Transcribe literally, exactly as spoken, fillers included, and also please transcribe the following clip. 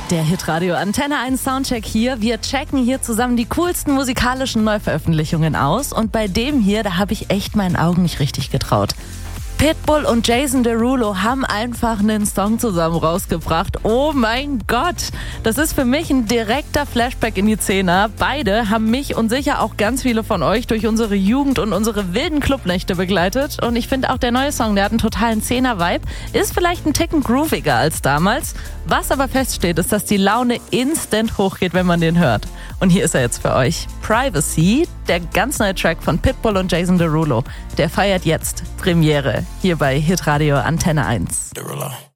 Der Hitradio Antenne eins Soundcheck hier. Wir checken hier zusammen die coolsten musikalischen Neuveröffentlichungen aus. Und bei dem hier, da habe ich echt meinen Augen nicht richtig getraut. Pitbull und Jason Derulo haben einfach einen Song zusammen rausgebracht. Oh mein Gott! Das ist für mich ein direkter Flashback in die Zehner. Beide haben mich und sicher auch ganz viele von euch durch unsere Jugend und unsere wilden Clubnächte begleitet. Und ich finde auch der neue Song, der hat einen totalen Zehner-Vibe. Ist vielleicht ein Ticken grooviger als damals. Was aber feststeht, ist, dass die Laune instant hochgeht, wenn man den hört. Und hier ist er jetzt für euch. Privacy, der ganz neue Track von Pitbull und Jason Derulo. Der feiert jetzt Premiere hier bei Hitradio Antenne eins. Derulo.